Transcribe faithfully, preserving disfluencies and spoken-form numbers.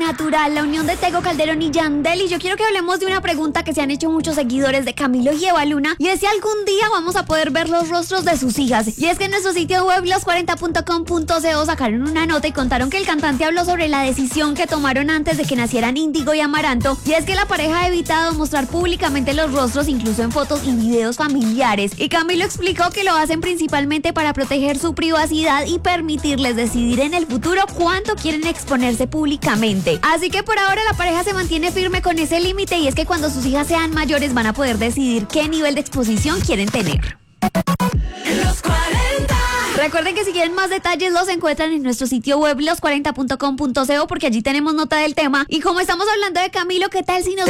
natural, la unión de Tego Calderón y Yandel. Y yo quiero que hablemos de una pregunta que se han hecho muchos seguidores de Camilo y Eva Luna, y es si algún día vamos a poder ver los rostros de sus hijas. Y es que en nuestro sitio web los cuarenta punto com punto co sacaron una nota y contaron que el cantante habló sobre la decisión que tomaron antes de que nacieran Índigo y Amaranto, y es que la pareja ha evitado mostrar públicamente los rostros, incluso en fotos y videos familiares. Y Camilo explicó que lo hacen principalmente para proteger su privacidad y permitirles decidir en el futuro cuánto quieren exponerse públicamente. Así que por ahora la pareja se mantiene firme con ese límite, y es que cuando sus hijas sean mayores van a poder decidir qué nivel de exposición quieren tener. Los cuarenta. Recuerden que si quieren más detalles los encuentran en nuestro sitio web los cuarenta punto com punto co, porque allí tenemos nota del tema. Y como estamos hablando de Camilo, ¿qué tal si nos